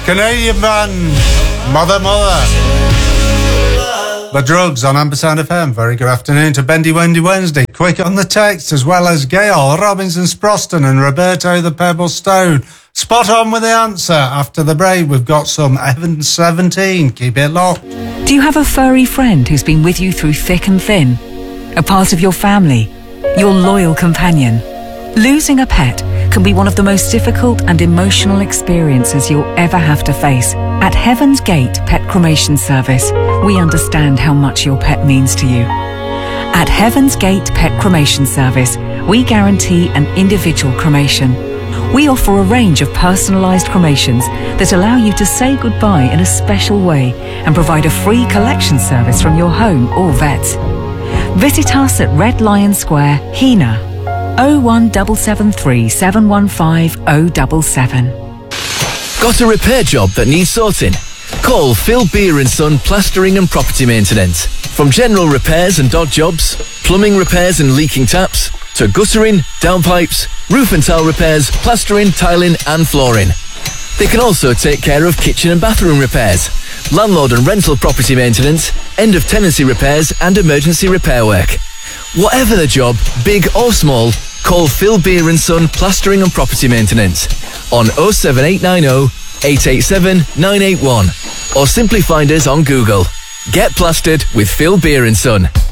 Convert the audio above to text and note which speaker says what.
Speaker 1: Canadian band, Mother. The Drugs on Ampersand FM. Very good afternoon to Bendy Wendy Wednesday. Quick on the text, as well as Gail Robinson Sproston and Roberto the Pebble Stone. Spot on with the answer. After the break, we've got some Evans 17. Keep it locked.
Speaker 2: Do you have a furry friend who's been with you through thick and thin? A part of your family? Your loyal companion? Losing a pet can be one of the most difficult and emotional experiences you'll ever have to face. At Heaven's Gate Pet Cremation Service, we understand how much your pet means to you. At Heaven's Gate Pet Cremation Service, we guarantee an individual cremation. We offer a range of personalised cremations that allow you to say goodbye in a special way and provide a free collection service from your home or vet. Visit us at Red Lion Square, Hena, 01773 715 077.
Speaker 3: Got a repair job that needs sorting? Call Phil Beer & Son Plastering and Property Maintenance. From general repairs and dog jobs, plumbing repairs and leaking taps, to guttering, downpipes, roof and tile repairs, plastering, tiling and flooring. They can also take care of kitchen and bathroom repairs, landlord and rental property maintenance, end of tenancy repairs and emergency repair work. Whatever the job, big or small, call Phil Beer & Son Plastering and Property Maintenance on 07890 887 981 or simply find us on Google. Get plastered with Phil Beer & Son.